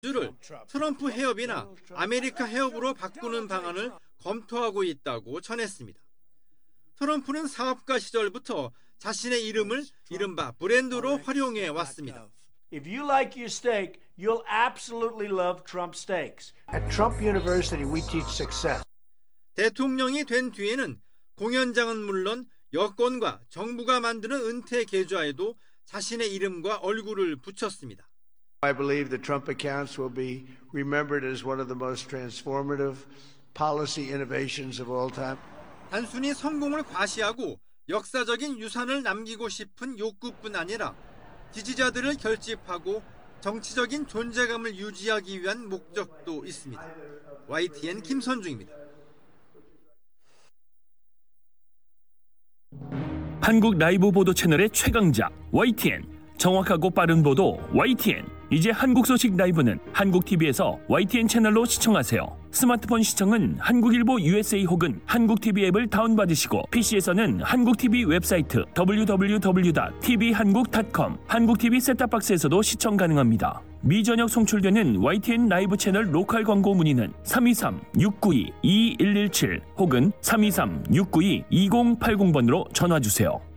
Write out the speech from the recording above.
주를 트럼프 해협이나 아메리카 해협으로 바꾸는 방안을 검토하고 있다고 전했습니다. 트럼프는 사업가 시절부터 자신의 이름을 이른바 브랜드로 활용해 왔습니다. If you like your steak, you'll absolutely love Trump steaks. At Trump University, we teach success. 대통령이 된 뒤에는 공연장은 물론 여권과 정부가 만드는 은퇴 계좌에도 자신의 이름과 얼굴을 붙였습니다. I believe the Trump accounts will be remembered as one of the most transformative policy innovations of all time. 단순히 성공을 과시하고 역사적인 유산을 남기고 싶은 욕구뿐 아니라 지지자들을 결집하고 정치적인 존재감을 유지하기 위한 목적도 있습니다. YTN 김선중입니다. 한국 라이브 보도 채널의 최강자 YTN, 정확하고 빠른 보도 YTN. 이제 한국 소식 라이브는 한국TV에서 YTN 채널로 시청하세요. 스마트폰 시청은 한국일보 USA 혹은 한국TV 앱을 다운받으시고 PC에서는 한국TV 웹사이트 www.tvhan국.com, 한국TV 셋탑박스에서도 시청 가능합니다. 미전역 송출되는 YTN 라이브 채널 로컬 광고 문의는 323-692-2117 혹은 323-692-2080번으로 전화주세요.